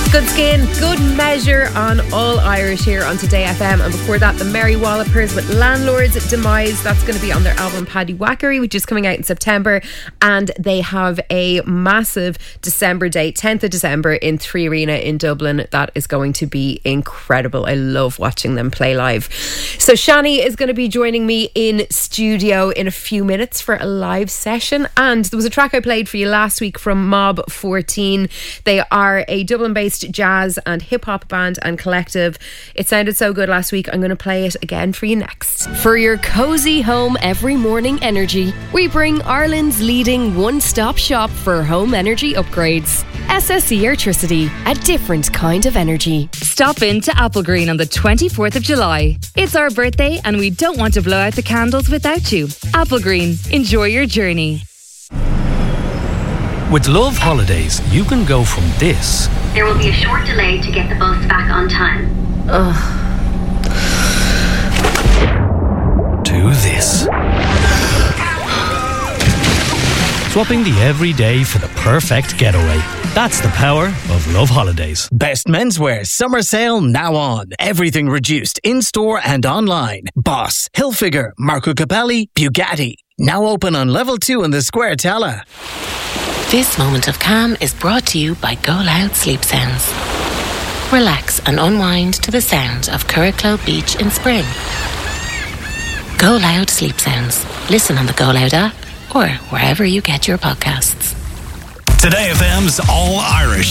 Good Skin, Good Measure on All Irish here on Today FM. And before that, the Merry Wallopers with Landlord's Demise. That's going to be on their album Paddy Wackery, which is coming out in September. And they have a massive December date, 10th of December in 3 Arena in Dublin. That is going to be incredible. I love watching them play live. So Shani is going to be joining me in studio in a few minutes for a live session. And there was a track I played for you last week from Mob 14. They are a Dublin-based jazz and hip-hop band and collective. It sounded so good last week. I'm going to play it again for you next. For your cosy home every morning energy, we bring Ireland's leading one-stop shop for home energy upgrades. SSE Electricity, a different kind of energy. Stop in to Applegreen on the 24th of July. It's our birthday and we don't want to blow out the candles without you. Applegreen, enjoy your journey. With Love Holidays, you can go from this. There will be a short delay to get the bus back on time. To this. Swapping the everyday for the perfect getaway. That's the power of Love Holidays. Best menswear summer sale now on. Everything reduced in-store and online. Boss, Hilfiger, Marco Capelli, Bugatti. Now open on level 2 in the Square Tala. This moment of calm is brought to you by Go Loud Sleep Sounds. Relax and unwind to the sound of Curracloe Beach in spring. Go Loud Sleep Sounds. Listen on the Go Loud app or wherever you get your podcasts. Today FM's All Irish.